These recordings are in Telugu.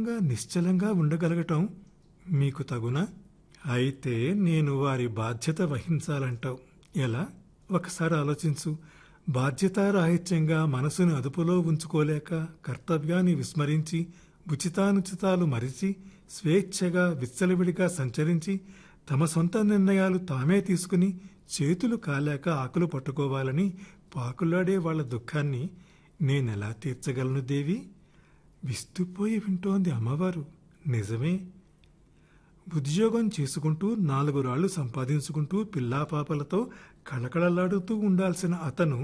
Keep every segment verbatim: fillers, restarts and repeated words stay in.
నిర్భయంగా నిశ్చలంగా ఉండగలగటం మీకు తగునా? అయితే నేను వారి బాధ్యత వహించాలంటావు. ఎలా? ఒకసారి ఆలోచించు. బాధ్యతారాహిత్యంగా మనసును అదుపులో ఉంచుకోలేక కర్తవ్యాన్ని విస్మరించి ఉచితానుచితాలు మరిచి స్వేచ్ఛగా విచ్చలవిడిగా సంచరించి తమ సొంత నిర్ణయాలు తామే తీసుకుని చేతులు కాలేక ఆకులు పట్టుకోవాలని పాకులాడే వాళ్ల దుఃఖాన్ని నేనెలా తీర్చగలను దేవి? విస్తుపోయి వింటోంది అమ్మవారు. నిజమే. ఉద్యోగం చేసుకుంటూ నాలుగు రాళ్లు సంపాదించుకుంటూ పిల్లాపాపలతో కళకళలాడుతూ ఉండాల్సిన అతను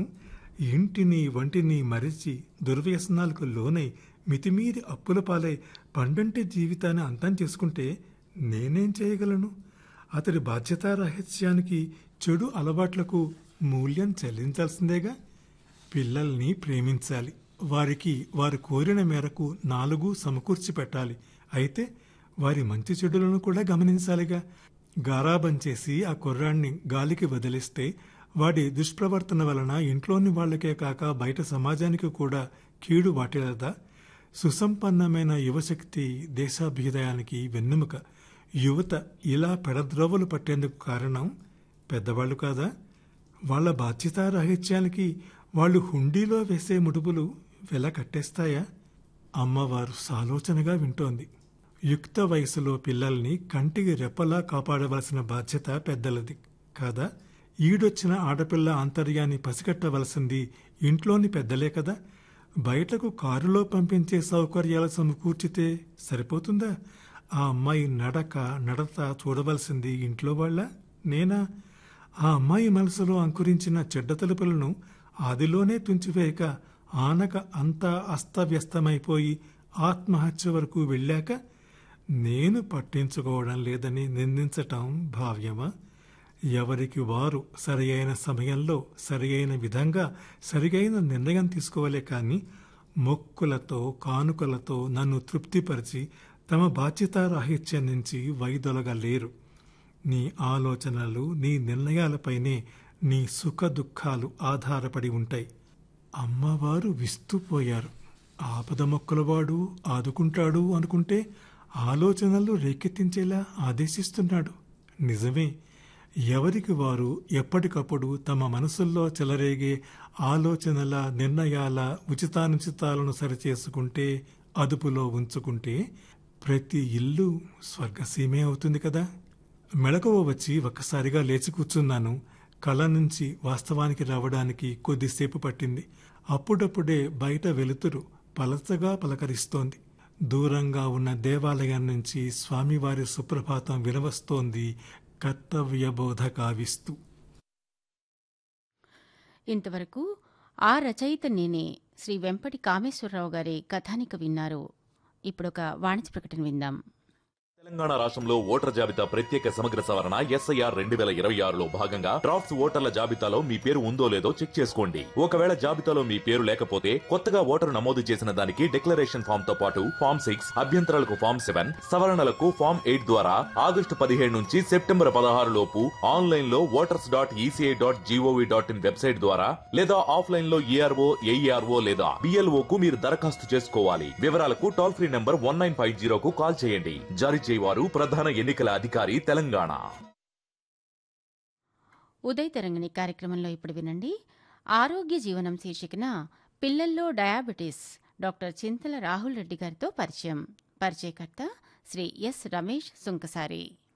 ఇంటిని వంటిని మరిచి దుర్వ్యసనాలకు లోనై మితిమీరి అప్పుల పాలై పండంటి జీవితాన్ని అంతం చేసుకుంటే నేనేం చేయగలను? అతడి బాధ్యతారాహిత్యానికి చెడు అలవాట్లకు మూల్యం చెల్లించాల్సిందేగా. పిల్లల్ని ప్రేమించాలి, వారికి వారు కోరిన మేరకు నాలుగు సమకూర్చి పెట్టాలి. అయితే వారి మంచి చెడులను కూడా గమనించాలిగా. గారాబం చేసి ఆ కుర్రాన్ని గాలికి వదిలిస్తే వాడి దుష్ప్రవర్తన వలన ఇంట్లోని వాళ్లకే కాక బయట సమాజానికి కూడా కీడు వాటిల్లదా? సుసంపన్నమైన యువశక్తి దేశాభ్యుదయానికి వెన్నెముక. యువత ఇలా పెడద్రోవలు పట్టేందుకు కారణం పెద్దవాళ్లు కాదా? వాళ్ల బాధ్యతారాహిత్యానికి వాళ్లు హుండీలో వేసే ముడుపులు వెల కట్టేస్తాయా? అమ్మవారు సాలోచనగా వింటోంది. యుక్త వయసులో పిల్లల్ని కంటికి రెప్పలా కాపాడవలసిన బాధ్యత పెద్దలది కాదా? ఈడొచ్చిన ఆడపిల్ల ఆంతర్యాన్ని పసిగట్టవలసింది ఇంట్లోని పెద్దలే కదా. బయటకు కారులో పంపించే సౌకర్యాలు సమకూర్చితే సరిపోతుందా? ఆ అమ్మాయి నడక నడత చూడవలసింది ఇంట్లో వాళ్ళ నేనా? ఆ అమ్మాయి మనసులో అంకురించిన చెడ్డ తలుపులను ఆదిలోనే తుంచివేయక ఆనక అంతా అస్తవ్యస్తమైపోయి ఆత్మహత్య వరకు వెళ్ళాక నేను పట్టించుకోవడం లేదని నిందించటం భావ్యమా? ఎవరికి వారు సరియైన సమయంలో సరియైన విధంగా సరియైన నిర్ణయం తీసుకోవాలే కాని మొక్కులతో కానుకలతో నన్ను తృప్తిపరిచి తమ బాధ్యతారాహిత్యం నుంచి వైదొలగలేరు. నీ ఆలోచనలు నీ నిర్ణయాలపైనే నీ సుఖ దుఃఖాలు ఆధారపడి ఉంటాయి. అమ్మవారు విస్తుపోయారు. ఆపద మొక్కలవాడు ఆదుకుంటాడు అనుకుంటే ఆలోచనలు రేకెత్తించేలా ఆదేశిస్తున్నాడు. నిజమే. ఎవరికి వారు ఎప్పటికప్పుడు తమ మనసుల్లో చెలరేగే ఆలోచనల నిర్ణయాల ఉచితానుచితాలను సరిచేసుకుంటే అదుపులో ఉంచుకుంటే ప్రతి ఇల్లు స్వర్గసీమే అవుతుంది కదా. మెళకువ వచ్చి ఒక్కసారిగా లేచి కూర్చున్నాను. కళ నుంచి వాస్తవానికి రావడానికి కొద్దిసేపు పట్టింది. అప్పుడప్పుడే బయట వెలుతురు పలచగా పలకరిస్తోంది. దూరంగా ఉన్న దేవాలయం నుంచి స్వామివారి సుప్రభాతం వినవస్తోంది కర్తవ్యబోధ కావిస్తూ. ఇంతవరకు ఆ రచయిత నేనే శ్రీ వెంపటి కామేశ్వరరావు గారి కథానిక విన్నారు. ఇప్పుడొక వాణిజ్య ప్రకటన విందాం. తెలంగాణ రాష్ట్రంలో ఓటర్ జాబితా ప్రత్యేక సమగ్ర సవరణ ఎస్ఐఆర్ రెండు వేల ఇరవై ఆరులో భాగంగా డ్రాఫ్ట్స్ ఓటర్ల జాబితాలో మీ పేరు ఉందో లేదో చెక్ చేసుకోండి. ఒకవేళ జాబితాలో మీ పేరు లేకపోతే కొత్తగా ఓటరు నమోదు చేసిన దానికి డిక్లరేషన్ ఫామ్ తో పాటు ఫామ్ సిక్స్ అభ్యంతరాలకు ఫామ్ సెవెన్ సవరణలకు ఫామ్ ఎయిట్ ద్వారా ఆగస్టు పదిహేడు నుంచి సెప్టెంబర్ పదహారు లోపు ఆన్లైన్ లో voters dot ECI dot GOV dot in website ద్వారా లేదా ఆఫ్లైన్ లో ఈఆర్ఓ ఏఈఆర్ఓ లేదా బిఎల్ఓ కు మీరు దరఖాస్తు చేసుకోవాలి. వివరాలకు toll free number one nine five జీరోకు call చేయండి. జారీ వారు ప్రధాన ఎన్నికల అధికారి తెలంగాణ. ఉదయ్ తరంగిణి కార్యక్రమంలో ఇప్పుడు వినండి. ఆరోగ్య జీవనం శీర్షికన పిల్లల్లో డయాబెటీస్ డాక్టర్ చింతల రాహుల్ రెడ్డి గారితో పరిచయం. పరిచయకర్త శ్రీ ఎస్ రమేష్ సుంకసారి.